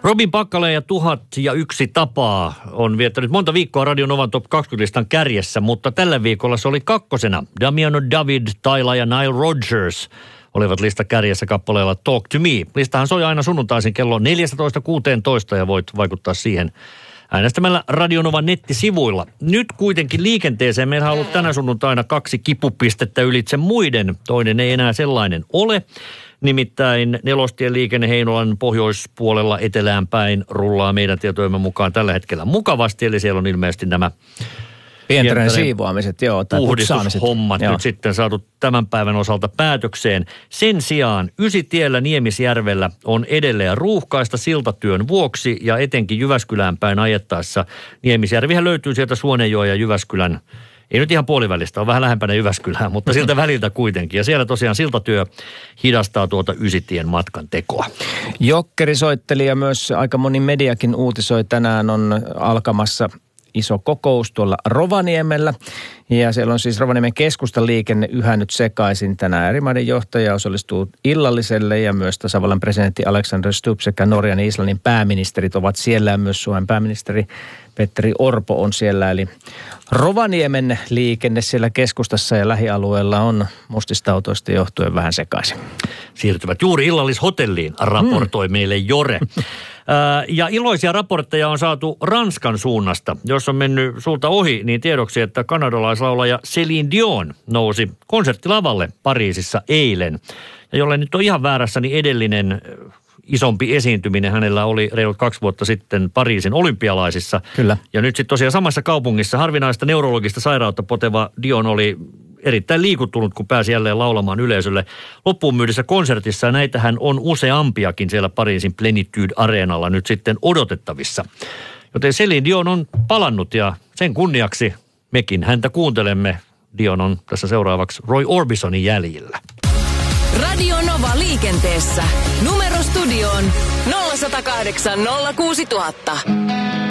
Robin Pakkale ja 1001 tapaa on viettänyt monta viikkoa Radio Novan Top 20-listan kärjessä, mutta tällä viikolla se oli kakkosena. Damiano David, Tyla ja Nile Rodgers olivat listakärjessä kappaleella Talk to Me. Listahan soi aina sunnuntaisin kello 14.16 ja voit vaikuttaa siihen äänestämällä Radio Novan nettisivuilla. Nyt kuitenkin liikenteeseen meillä on ollut tänä sunnuntaina 2 kipupistettä ylitse muiden. Toinen ei enää sellainen ole. Nimittäin Nelostien liikenne Heinolan pohjoispuolella etelään päin rullaa meidän tietojemme mukaan tällä hetkellä mukavasti. Eli siellä on ilmeisesti nämä pientaren siivoamiset, tai puhdistushommat nyt sitten saatu tämän päivän osalta päätökseen. Sen sijaan Ysitiellä Niemisjärvellä on edelleen ruuhkaista siltatyön vuoksi ja etenkin Jyväskylään päin ajettaessa. Niemisjärvihän löytyy sieltä Suonenjoen ja Jyväskylän, ei nyt ihan puolivälistä, on vähän lähempänä Jyväskylää, mutta siltä väliltä kuitenkin. Ja siellä tosiaan siltatyö hidastaa tuota Ysitien matkan tekoa. Jokkeri soitteli ja myös aika moni mediakin uutisoi. Tänään on alkamassa iso kokous tuolla Rovaniemellä. Ja siellä on siis Rovaniemen keskustan liikenne yhä nyt sekaisin. Tänään eri maiden johtaja osallistuu illalliselle ja myös tasavallan presidentti Alexander Stubb sekä Norjan ja Islannin pääministerit ovat siellä ja myös Suomen pääministeri Petteri Orpo on siellä. Eli Rovaniemen liikenne siellä keskustassa ja lähialueella on mustista autoista johtuen vähän sekaisin. Siirtyvät juuri illallishotelliin, raportoi meille Jore. Ja iloisia raportteja on saatu Ranskan suunnasta. Jos on mennyt sulta ohi, niin tiedoksi, että kanadalaislaulaja Céline Dion nousi konserttilavalle Pariisissa eilen. Ja jolle nyt on ihan väärässä, niin edellinen isompi esiintyminen hänellä oli reilut 2 vuotta sitten Pariisin olympialaisissa. Kyllä. Ja nyt sitten tosiaan samassa kaupungissa harvinaista neurologista sairautta poteva Dion oli erittäin liikuttunut, kun pääsi jälleen laulamaan yleisölle loppuun myydessä konsertissa. Ja näitähän on useampiakin siellä Pariisin Plenitude-areenalla nyt sitten odotettavissa. Joten Céline Dion on palannut ja sen kunniaksi mekin häntä kuuntelemme. Dion on tässä seuraavaksi Roy Orbisonin jäljillä. Radio Nova liikenteessä. Numero studioon 0108 06000.